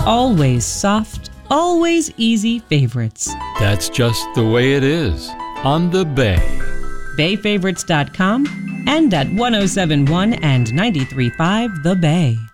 always soft, always easy favorites. That's just the way it is on the Bay. BayFavorites.com and at 1071 and 93.5 The Bay.